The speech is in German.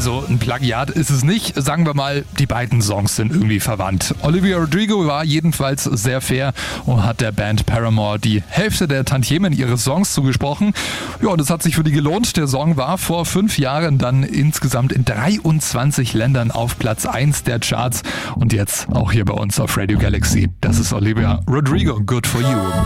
Also ein Plagiat ist es nicht. Sagen wir mal, die beiden Songs sind irgendwie verwandt. Olivia Rodrigo war jedenfalls sehr fair und hat der Band Paramore die Hälfte der Tantiemen ihres Songs zugesprochen. Ja, und das hat sich für die gelohnt. Der Song war vor 5 Jahren dann insgesamt in 23 Ländern auf Platz 1 der Charts und jetzt auch hier bei uns auf Radio Galaxy. Das ist Olivia Rodrigo, Good For You.